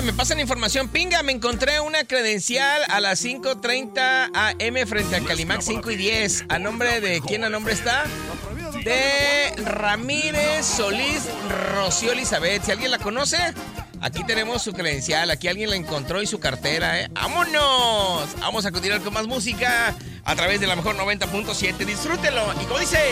me pasan información. Pinga, me encontré una credencial a las 5:30 AM frente a Calimax 5 y 10. ¿A nombre de quién? ¿A nombre está? De Ramírez Solís Rocío Elizabeth. Si alguien la conoce, aquí tenemos su credencial. Aquí alguien la encontró y su cartera, ¿eh? ¡Vámonos! Vamos a continuar con más música a través de la mejor 90.7. Disfrútelo. Y como dice...